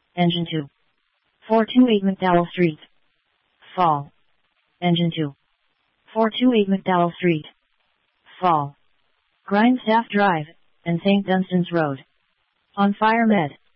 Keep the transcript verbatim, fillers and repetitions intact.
Engine two. four two eight McDowell Street. Fall. Engine two. four two eight McDowell Street. Fall. Grindstaff Drive, and Saint Dunstan's Road. On Fire Med.